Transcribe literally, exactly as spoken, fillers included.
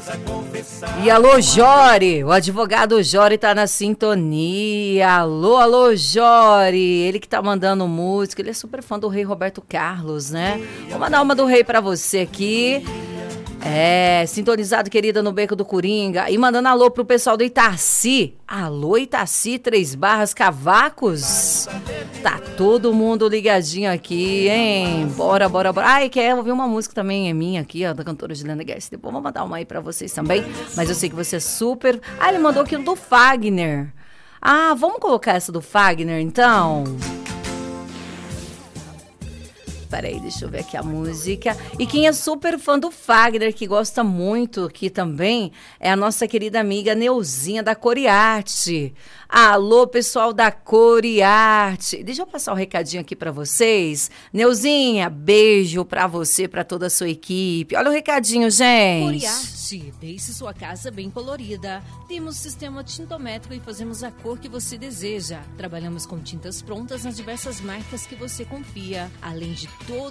E alô, Jori, o advogado Jori tá na sintonia. Alô, alô, Jori, ele que tá mandando música, ele é super fã do rei Roberto Carlos, né? Vou mandar uma do rei pra você aqui. É, sintonizado, querida, no Beco do Coringa. E mandando alô pro pessoal do Itaci. Alô, Itaci, Três Barras, Cavacos. Tá todo mundo ligadinho aqui, hein? Bora, bora, bora. Ai, quer ouvir uma música também, é minha aqui, ó, da cantora Juliana Guedes. Depois vou mandar uma aí pra vocês também. Mas eu sei que você é super... Ah, ele mandou aqui do Fagner. Ah, vamos colocar essa do Fagner, então? Peraí, deixa eu ver aqui a música. E quem é super fã do Fagner, que gosta muito aqui também, é a nossa querida amiga Neuzinha da Coriarte. Alô, pessoal da Coriarte. Deixa eu passar um recadinho aqui pra vocês. Neuzinha, beijo pra você, pra toda a sua equipe. Olha o recadinho, gente. Coriarte, deixe sua casa bem colorida. Temos sistema tintométrico e fazemos a cor que você deseja. Trabalhamos com tintas prontas nas diversas marcas que você confia, além de todo